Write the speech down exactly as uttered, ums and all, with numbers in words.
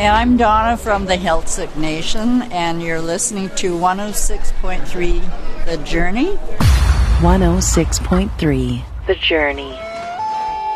I'm Donna from the Heiltsuk Nation, and you're listening to one oh six point three The Journey. one oh six point three The Journey.